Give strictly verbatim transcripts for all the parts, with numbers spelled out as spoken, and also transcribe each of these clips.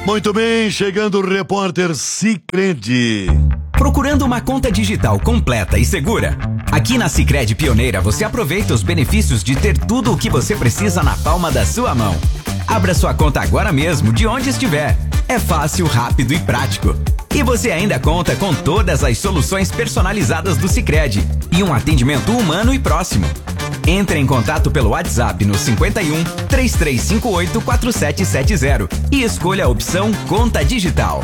Muito bem, chegando o repórter Sicredi. Procurando uma conta digital completa e segura? Aqui na Sicredi Pioneira você aproveita os benefícios de ter tudo o que você precisa na palma da sua mão. Abra sua conta agora mesmo, de onde estiver. É fácil, rápido e prático. E você ainda conta com todas as soluções personalizadas do Sicredi e um atendimento humano e próximo. Entre em contato pelo WhatsApp no cinquenta e um, três três cinco oito, quatro sete sete zero e escolha a opção Conta Digital.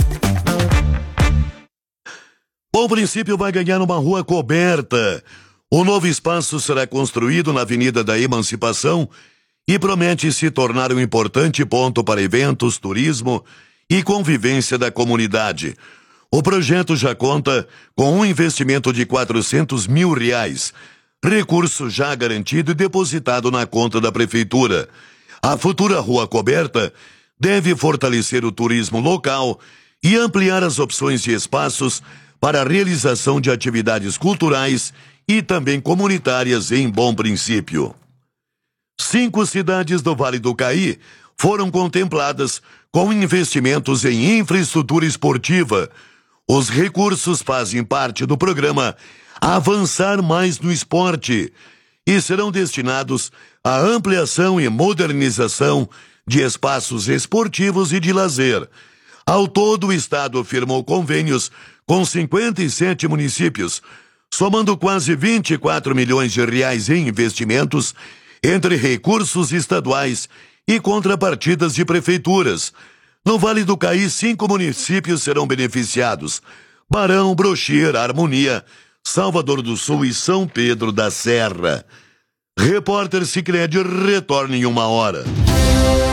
Bom Princípio vai ganhar uma rua coberta. O novo espaço será construído na Avenida da Emancipação e promete se tornar um importante ponto para eventos, turismo e convivência da comunidade. O projeto já conta com um investimento de quatrocentos mil reais, recurso já garantido e depositado na conta da prefeitura. A futura rua coberta deve fortalecer o turismo local e ampliar as opções de espaços para a realização de atividades culturais e também comunitárias em Bom Princípio. Cinco cidades do Vale do Caí foram contempladas com investimentos em infraestrutura esportiva. Os recursos fazem parte do programa Avançar Mais no Esporte e serão destinados à ampliação e modernização de espaços esportivos e de lazer. Ao todo, o Estado firmou convênios com cinquenta e sete municípios, somando quase vinte e quatro milhões de reais em investimentos entre recursos estaduais e contrapartidas de prefeituras. No Vale do Caí, cinco municípios serão beneficiados: Barão, Brochir, Harmonia, Salvador do Sul e São Pedro da Serra. Repórter Sicredi retorna em uma hora.